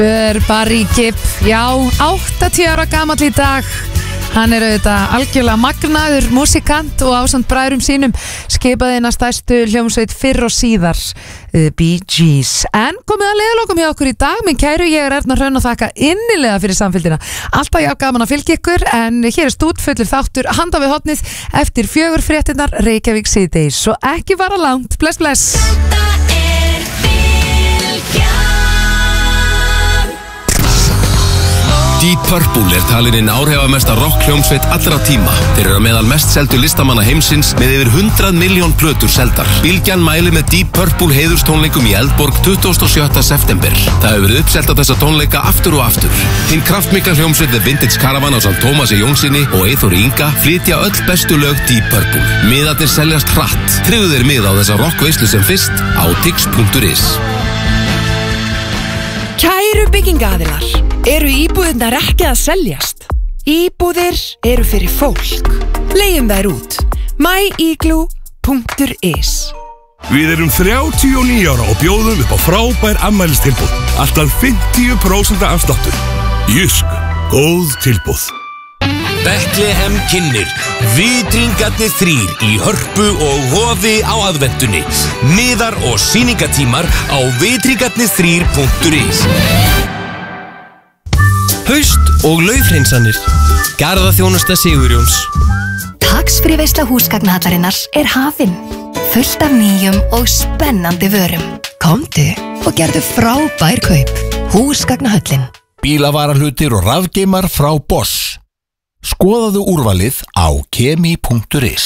Barry Gibb, já, 80 ára gamall í dag. Hann auðvitað algjörlega magnaður músikant og ásamt bræðrum sínum skipaði inn að stærstu hljómsveit fyrr og síðar, Bee Gees. En komið að leiðalokum hjá okkur í dag, minn kæru, ég Erna Hrönn og þakka innilega fyrir samfylgdina. Alltaf já gaman að fylgja ykkur, en hér stútfullur þáttur handa við hornið eftir 4 fréttinnar Reykjavík síðdegis. Svo ekki vara langt, bless bless. Deep Purple talin áhrifamesta rock-hljómsveit allra tíma. Þeir eru meðal mest seldu listamanna heimsins með yfir 100 miljón plötur seldar. Bylgjan mælir með Deep Purple heiðurstónleikum í Eldborg 27. september. Það hefur verið uppselt á þessa tónleika aftur og aftur. Hinn kraftmikla hljómsveit The Vintage Caravan ásamt Tómasi Jónssoni og Eyþóri Inga flytja öll bestu lög Deep Purple. Miðarnir seljast hratt. Tryggðu þeir mið á þessa rockveislu sem fyrst á tix.is. Kæru byggingaaðilar, eru íbúðirnar ekki að seljast? Íbúðir eru fyrir fólk. Leigjum þær út. myigloo.is. Við erum 39 ára og bjóðum upp á frábær afmælistilboð. Alltaf 50% afsláttur. Jysk, góð tilboð. Bethlehem kynnir Vitringarnir 3 í Hörpu og Hofi á aðventunni. Miðar og sýningatímar á vitringarnir3.is. Haust og laufhreinsanir. Garðaþjónusta Sigurjóns. Tax-free veisla húsgagnahallarinnar hafin. Fullt af nýjum og spennandi vörum. Komdu og gerðu frábær kaup. Húsgagnahöllin. Bílavarahlutir og rafgeimar frá Bosch. Skoðaðu úrvalið á kemi.is.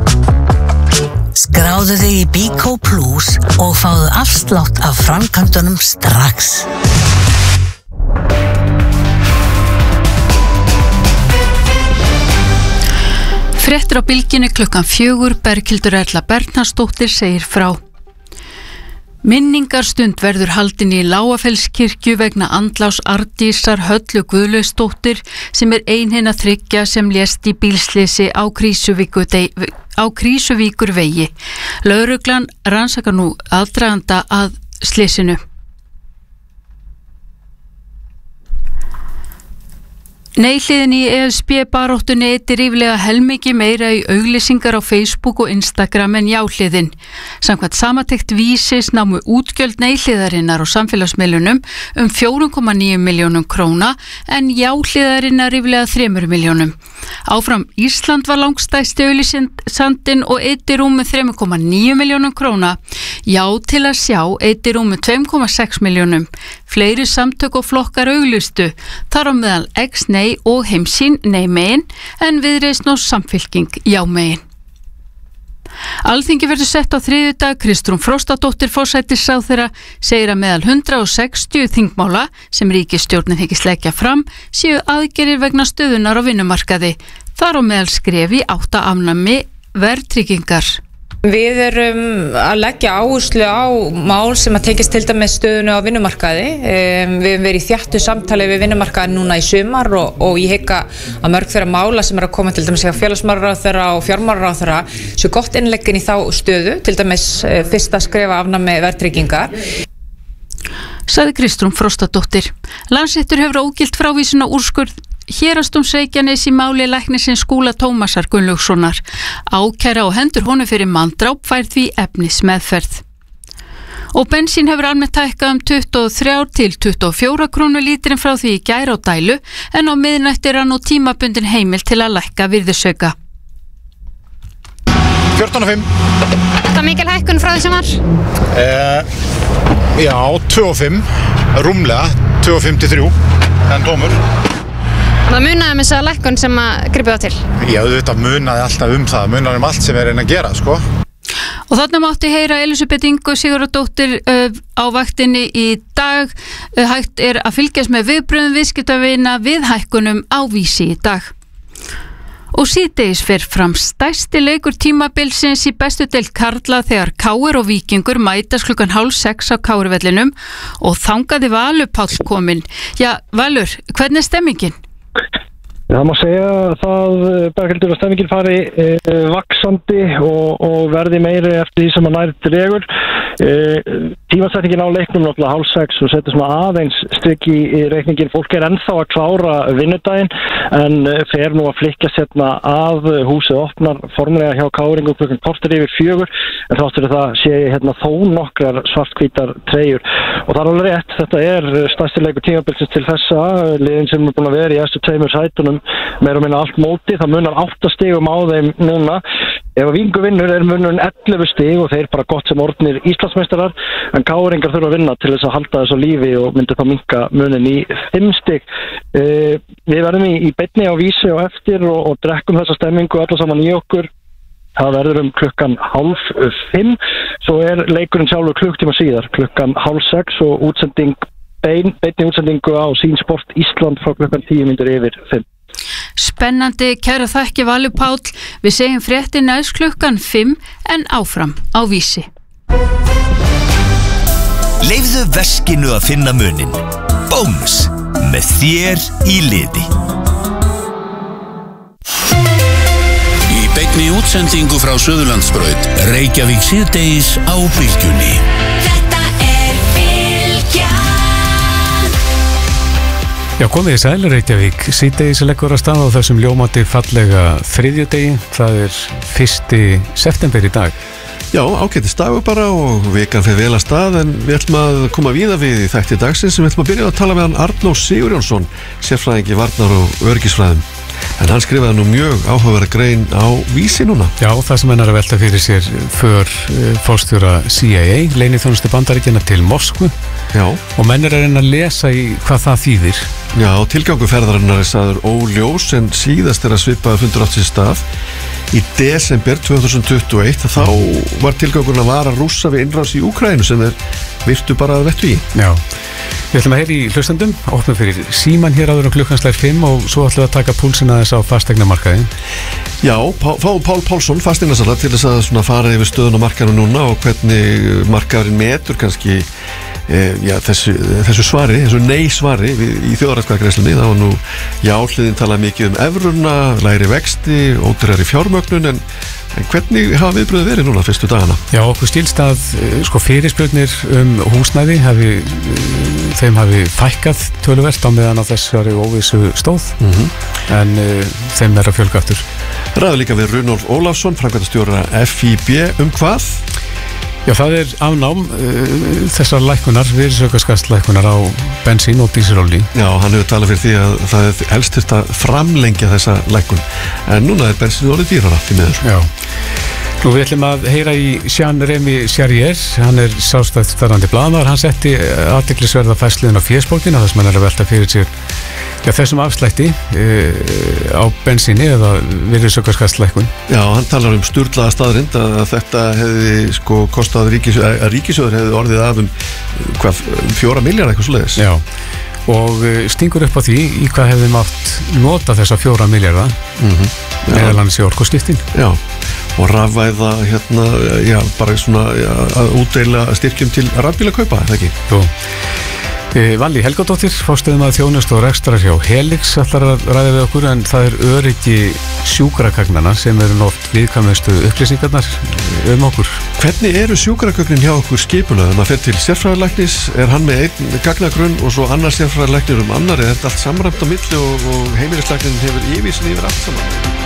Skráðu þig í Bíkó Plus og fáðu afslátt af framkvæmdunum strax. Fréttir á Bylgjunni klukkan 4, Berghildur Erla Bernharðsdóttir segir frá. Minningarstund verður haldin í Lágafellskirkju vegna andláts Arndísar Höllu Guðlaugsdóttir sem ein hinna 3 sem lést í bílslysi á Krýsuvíkurvegi. Lögreglan rannsakar nú aðdraganda að slysinu. Nei-hliðin í ESB-baróttunni ríflega helmingi meira í auglýsingar á Facebook og Instagram en já-hliðin. Samkvæmt samantekt Vísis námu útgjöld nei-hliðarinnar á samfélagsmiðlunum 4,9 milljónum króna en já-hliðarinnar ríflega 3 milljónum. Áfram Ísland var langstæsti auglýsandinn og rúmu 3,9 milljónum króna. Já til að sjá rúmu 2,6 milljónum. Fleiri samtök og flokkar auglýstu, þar á meðal X-Nei og Heimsýn nei-megin en Viðreisn og Samfylking já-megin. Alþingi verður sett á þriðjudag. Kristrún Frostadóttir forsætisráðherra segir að meðal 160 þingmála sem ríkisstjórnin hyggist leggja fram séu aðgerðir vegna stöðunar á vinnumarkaði. Þar á meðal skref í átt að afnámi verðtryggingar. Við erum að leggja áherslu á mál sem að tekist til dæmis stöðunu á vinnumarkaði. Við erum verið í þjættu samtali við vinnumarkaði núna í sumar og ég hygg að mörg þeirra mála sem að koma til dæmis hjá félagsmálaráðherra og fjármálaráðherra svo gott innleggin í þá stöðu, til dæmis fyrsta skrefa afnámi verðtryggingar. Sagði Kristrún Frostadóttir. Landsréttur hefur ógilt frávísun á úrskurð Héraðsdóms Reykjaness í máli læknisins Skúla Tómasar Gunnlaugssonar. Ákæra á hendur honum fyrir manndráp fær því efnismeðferð. Og bensín hefur almennt hækkað 23 til 24 krónur lítrinn frá því í gær á dælu en á miðnætti er nú tímabundin heimild til að lækka virðisauka. 14,5. Það mikil hækkun frá því sem var? Já, 2,5. Rúmlega 2,5 til 3. En tómur. Það munaði með þessa lækkun sem að gripið á til? Já, þetta munaði alltaf það. Munaði allt sem er að gera, sko. Og þarna mátti heyra Elísabet Ingu Sigurðardóttir á vaktinni í dag. Hægt er að fylgjast með viðbrögðum viðskiptavina við hækkunum á Vísi í dag. Og síðdegis fer fram stærsti leikur tímabilsins í bestu deild karla þegar KR og Víkingur mætast klukkan 5:30 á KR-vellinum og þangaði Valur Páll kominn. Já, Valur, hvernig er stemmingin? Það má segja það, Berghildur, að stemmingin fari vaxandi og verði meiri eftir því sem að nær dregur. Tímasetningin á leiknum náttúrulega 5:30 og setja svona aðeins strik í reikningin. Fólk ennþá að klára vinnudaginn en fer nú að flykkja setna að húsið opnar formlega hjá Káringum klukkan 3:45 en þáttur það sé ég hérna þó nokkrar svarthvítar treyjur og það er alveg rétt, þetta stærsti leikur tímabilsins til þessa, liðin sem búin að vera í eftir 2 sætunum meira og minna allt móti, það munar 8 stigum á þeim núna. Ef að Víkingur vinnur munurinn 11 stig og þeir bara gott sem orðnir Íslandsmeistarar en Káringar þurfa að vinna til þess að halda þessu lífi og myndi þá minnka munin í 5 stig. Við verðum í beinni á Vísi og eftir og drekkum þessa stemmingu alla saman í okkur. Það verður klukkan 4:30, svo leikurinn sjálfur klukktíma síðar, klukkan 5:30 og beinni útsendingu á Sín Sport Ísland frá klukkan 5:10. Spennandi, kæra þakki Valur Páll. Við segjum fréttir næst klukkan 5 en áfram á Vísi. Leifðu veskinu að finna munin. Bónus með þér í liði. Í beinni útsendingu frá Suðurlandsbraut, Reykjavík síðdegis á Bylgjunni. Já, komið í sæl, Reykjavík síðdegis leggur að stað á þessum ljómandi fallega þriðjudegi. Það 1. september í dag. Já, ágætis dagur bara og vikan fer vel að stað en við ætlum að koma víða við í þætti dagsins sem við ætlum að byrja að tala með hann Arnór Sigurjónsson, sérfræðingi varnar og öryggisfræðum. En hann skrifaði nú mjög áhugaverða grein á Vísi núna. Já, það sem hann að velta fyrir sér för forstjóra CIA, leyniþjónustu Bandaríkjanna til Moskvu. Já. Og menn að reyna að lesa í hvað það þýðir. Já, tilgangu ferðarinnar sagður óljós en síðast að svipaði fundur átt sér stað. Í desember 2021 þá var tilgangurinn að vara Rússa við innrás í Úkraínu sem virtu bara að vettu í. Já. Við ætlum að heyra í hlustendum, opnum fyrir síman hér áður klukkan 5 og svo ætlum við að taka púlsina þess á fasteignamarkaði. Já, fáum Pál Pálsson, fasteignasala, til þess að fara yfir stöðun á markaðinu núna og hvernig markaðurinn metur kannski þessu svari, þessu nei-svari í þjóðaratkvæðagreiðslunni. Það var nú hliðin talað mikið um evruna, lægri vexti, ódýrari fjármögnun en hvernig hafa viðbröðu verið núna fyrstu dagana? Já, okkur skilst að fyrirspurnir húsnæði þeim hafi fækkað töluvert á meðan á þessari óvissu stóð en þeim að fjölga aftur. Ræðu líka við Runolf Ólafsson, framkvæmdastjóra FIB hvað? Já, það afnám þessar lækkunar, virðisaukaskattslækkunar á bensín og dísilolíu. Já, hann hefur talað fyrir því að það helst þurft að framlengja þessa lækkun en núna bensín orðið dýrara því miður. Já. Nú við ætlum að heyra í Jean-Rémy Charrier, hann sjálfstætt starfandi blaðamaður, hann setti athyglisverða færsluðin á fésbókina þar sem hann að velta fyrir sér þessum afslætti á bensíni eða virðisaukaskattslækkun. Já, hann talar sturlaða staðrind að þetta hefði kostað að ríkissjóður hefði orðið af 4 milljarða eitthvað svoleiðis. Já, og stingur upp á því í hvað hefði mátt nota þessa 4 milljarða meðal annars í orkuskiptin. Já, og rafvæða bara svona að útdeila styrkjum til rafbílakaupa, er það ekki? Jú. Valli Helgadóttir, forstöðumaður þjónustu og rekstrar hjá Helix ætlar að ræða við okkur en það öryggi sjúkragagnanna sem oft viðkvæmustu upplýsingarnar okkur. Hvernig eru sjúkragögnin hjá okkur skipulöð? Þegar maður fer til sérfræðilæknis, hann með einn gagnagrunn og svo annar sérfræðilæknir annar, er þetta allt samræmt á milli og heimilislæknin hefur yfirvísin yfir allt saman?